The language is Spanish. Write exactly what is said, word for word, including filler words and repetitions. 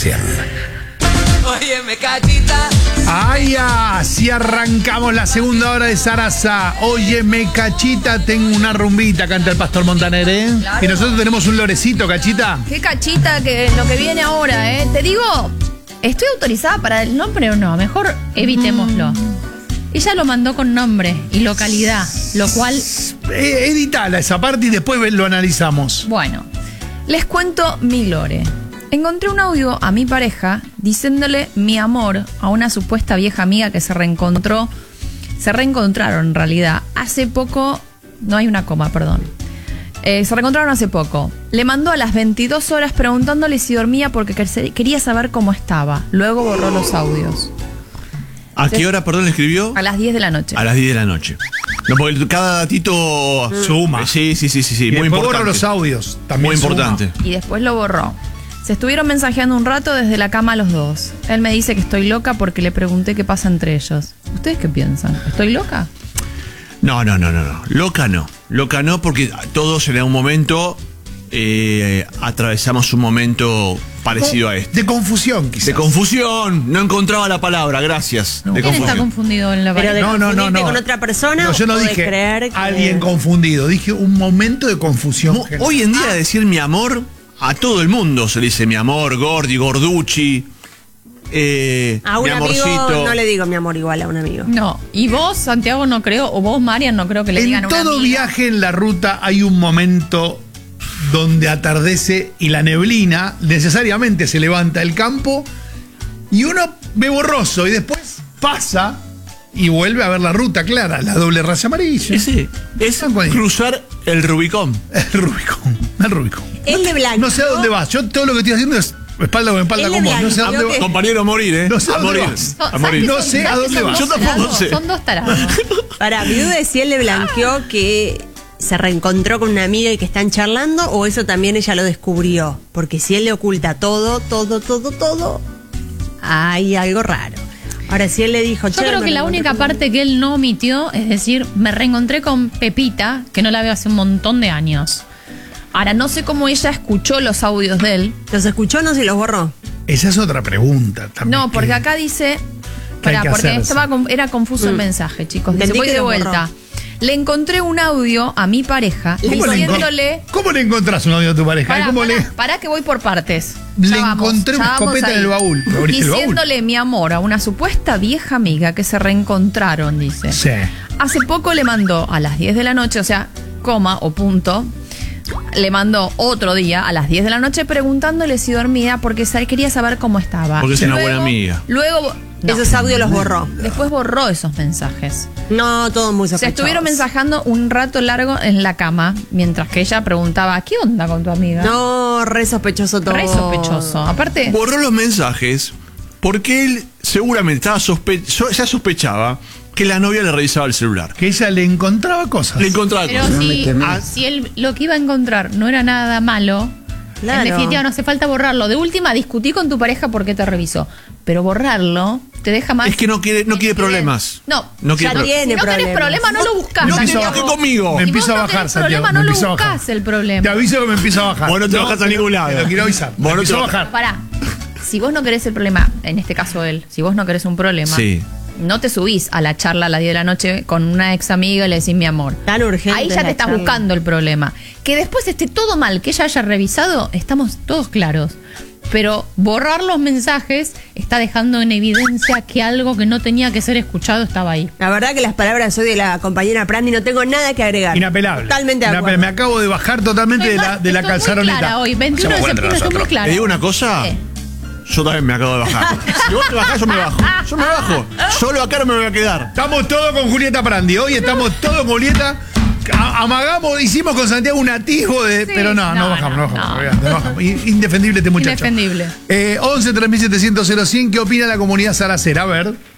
social. Óyeme, cachita. Ay, así arrancamos la segunda hora de Sarasa. Óyeme, cachita, tengo una rumbita, canta el Pastor Montaner, ¿eh? Claro. Y nosotros tenemos un lorecito, cachita. Qué cachita que lo que viene ahora, ¿eh? Te digo, ¿estoy autorizada para el nombre o no? Mejor evitémoslo. Mm. Ella lo mandó con nombre y localidad, lo cual... Eh, editala esa parte y después lo analizamos. Bueno, les cuento mi lore. Encontré un audio a mi pareja diciéndole mi amor a una supuesta vieja amiga que se reencontró, se reencontraron en realidad, hace poco, no hay una coma, perdón, eh, se reencontraron hace poco. Le mandó a las veintidós horas preguntándole si dormía porque quería saber cómo estaba, luego borró los audios. ¿A qué hora, perdón, le escribió? A las diez de la noche. A las diez de la noche. No, porque cada datito suma. Sí, sí, sí, sí, sí. Y Muy importante. borra los audios. También Muy suma. importante. Y después lo borró. Se estuvieron mensajeando un rato desde la cama los dos. Él me dice que estoy loca porque le pregunté qué pasa entre ellos. ¿Ustedes qué piensan? ¿Estoy loca? No, no, no, no, no. Loca no. Loca no, porque todos en algún momento eh, atravesamos un momento parecido a este. De confusión, quizás. De confusión. No encontraba la palabra, gracias. No. De ¿Quién está confusión. confundido en la Pero pareja? de No, no, no, confundirte no. con otra persona No, yo no o de dije creer que... alguien confundido. Dije un momento de confusión. Mo- Hoy en día decir mi amor, a todo el mundo se le dice mi amor, Gordi, Gorducci, eh, A un mi amigo amorcito. no le digo mi amor igual a un amigo. No. Y vos, Santiago, no creo, o vos, Marian, no creo que le digan En a una todo amiga. viaje en la ruta hay un momento donde atardece y la neblina necesariamente se levanta el campo y uno ve borroso y después pasa y vuelve a ver la ruta clara, la doble raya amarilla. Ese es cruzar el Rubicón. El Rubicón, el Rubicón. Él le blanqueó. No sé a dónde vas. Yo todo lo que estoy haciendo es espalda con espalda Él con le vos. No sé a dónde blanqueó vas. que- Compañero, a morir, ¿eh? No sé a a dónde morir. vas. Son- A ¿sabes morir. que No son- sé a sabes que dónde son vas. dos Yo tampoco tarados? sé. Son dos tarados. Para, mi duda es si él le blanqueó que se reencontró con una amiga y que están charlando, o eso también ella lo descubrió. Porque si él le oculta todo, todo, todo, todo, hay algo raro. Ahora, si él le dijo... Yo creo que la única parte que él no omitió es decir, me reencontré con Pepita, que no la veo hace un montón de años. Ahora, no sé cómo ella escuchó los audios de él. ¿Los escuchó o no se los borró? Esa es otra pregunta también. No, porque que- acá dice... ¿Qué hay Pará, que porque hacerse? estaba con- era confuso el Mm. mensaje, chicos. Dice, Entendí voy que de lo vuelta. borró. Le encontré un audio a mi pareja ¿Cómo le, diciéndole... encon- ¿Cómo le encontrás un audio a tu pareja? Pará, ¿Cómo pará, le... pará que voy por partes. Le Ya vamos, encontré ya una vamos escopeta ahí. en el baúl. ¿Me abriste el baúl? Diciéndole mi amor a una supuesta vieja amiga que se reencontraron, dice. Sí. Hace poco le mandó a las diez de la noche, o sea, coma o punto, le mandó otro día a las diez de la noche preguntándole si dormía porque sa- quería saber cómo estaba. Porque es una Luego- buena amiga. Luego, no, Esos audios los borró. después borró esos mensajes. No, todo muy Se sospechoso. estuvieron mensajando un rato largo en la cama mientras que ella preguntaba, ¿qué onda con tu amiga? No, re sospechoso todo. Re sospechoso. Aparte, Borró los mensajes porque él seguramente estaba sospe so- ya sospechaba que la novia le revisaba el celular. Que ella le encontraba cosas. Le encontraba pero cosas. si, ah, si él lo que iba a encontrar no era nada malo, Claro. en definitiva no hace falta borrarlo. De última, discutí con tu pareja por qué te revisó. Pero borrarlo te deja más... Es que no quiere, no quiere problemas. No, No ya quiere no pro- tiene si no querés problemas. problema, no lo buscas. No empiezo a te bajar. conmigo. Me Si empiezo vos a no bajar, tenés Santiago. problema, me no lo empiezo a bajar. buscás el problema. Te aviso que me empiezo a bajar. Vos no te bajás a ningún lado. Te lo quiero avisar. Vos Me no te empiezo a bajás. bajar. Pará, si vos no querés el problema, en este caso él, si vos no querés un problema, Sí. no te subís a la charla a las diez de la noche con una ex amiga y le decís mi amor. Tan urgente Ahí ya la te estás charla. buscando el problema. Que después esté todo mal, que ella haya revisado, estamos todos claros. Pero borrar los mensajes está dejando en evidencia que algo que no tenía que ser escuchado estaba ahí. La verdad que las palabras hoy de la compañera Prandi no tengo nada que agregar. Inapelable. Totalmente de Inapelable. acuerdo. Me acabo de bajar totalmente de la, de la Estoy muy calzaroneta. clara hoy, veintiuno de septiembre, estoy muy clara. ¿Te digo una cosa? ¿Qué? Yo también me acabo de bajar. Si vos te bajás, yo me bajo. Yo me bajo. Solo acá no me voy a quedar. Estamos todos con Julieta Prandi. Hoy estamos todos con Julieta. A- Amagamos, hicimos con Santiago un atisbo de. Sí, pero no, no, no, bajamos, no, no, bajamos. no. olvidate, no bajamos. In- Indefendible este muchacho. Indefendible. Eh, once tres mil setecientos cero cien. ¿Qué opina la comunidad saracera? A ver.